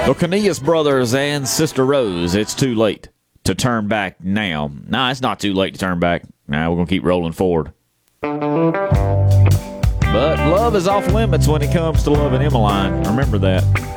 The Cornelius brothers and Sister Rose, it's too late to turn back now. Nah, it's not too late to turn back. Nah, we're going to keep rolling forward. But love is off limits when it comes to loving Emmeline. Remember that.